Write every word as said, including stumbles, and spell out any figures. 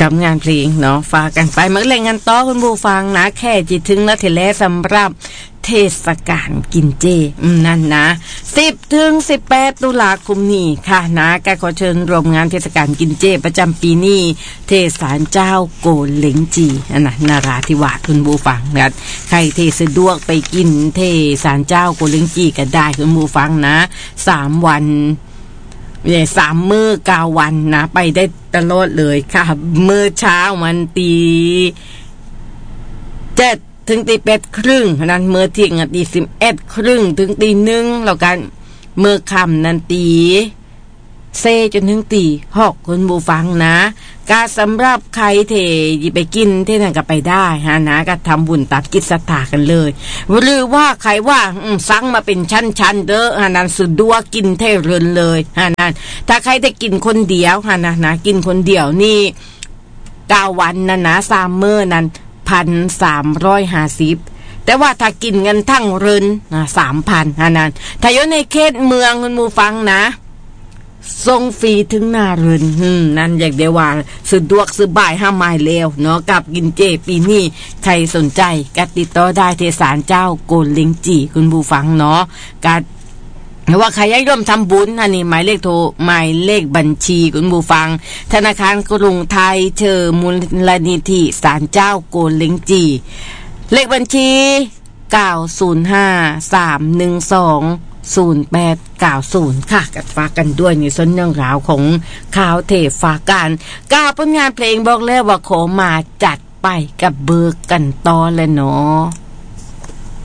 กับงานเพลงเนาะฝากกันไปเมื่อแรงงานต่อคุณผู้ฟังนะแค่จิถึงแล้วทีแล้วสำหรับเทศกาลกินเจนั่นนะสิบถึงสิบแปดตุลาคมนี้ค่ะนะก็ขอเชิญรวมงานเทศกาลกินเจประจำปีนี้เทศานเจ้าโกเล้งจีนะนาราธิวาสคุณผู้ฟังนะใครเทสะดวกไปกินเทศานเจ้าโกเล้งจีก็ได้คุณผู้ฟังนะสามวันเนี่ยสามมื้อเก้าวันนะไปได้ตลอดเลยค่ะมื้อเช้ามันตีเจ็ดถึงตีแปดครึ่งนั้นมื้อเที่ยงตีสิบเอ็ดครึ่งถึงตีหนึ่งแล้วกันมื้อค่ำนั้นตีเซจนถึงตีหกคุณผู้ฟังนะการสำหรับใครเทไปกินที่นั่นก็ไปได้ฮะนะก็ทำบุญตัดกิจศรัทธากันเลยหรือว่าใครว่าสั่งมาเป็นชั้นๆเด้อฮะนั้นสุดดัวกินเทเรินเลยฮะนั้นถ้าใครได้กินคนเดียวฮะนะนะกินคนเดียวนี่เก้าวันนะนะสามมื้อนั้นพันสามร้อยห้าสิบแต่ว่าถ้ากินกันทั้งเรินนะสามพันฮะนั้นถ้าอยู่ในเขตเมืองคุณผู้ฟังนะส่งฟรีถึงหน้าเรือนนั่นอยากเดียวว่าสะดวกสบายห้าไม้เลวเนาะกับกินเจปีนี้ใครสนใจก็ติดต่อได้เทศานเจ้าโกเล้งจีคุณผู้ฟังเนาะก็ว่าใครอยากร่วมทำบุญอันนี้หมายเลขโทรหมายเลขบัญชีคุณผู้ฟังธนาคารกรุงไทยเชิญมูลนิธิศาลเจ้าโกเล้งจีเลขบัญชีเก้า ศูนย์ ห้า สาม หนึ่ง สองศูนย์ แปด เก้า ศูนย์ค่ะกัดฝากกันด้วยในส่วนเรื่องราวของข่าวเทฝากกันก้าวผลงานเพลงบอกแล้วว่าขอมาจัดไปกับเบิกกันต่อเลยเนาะ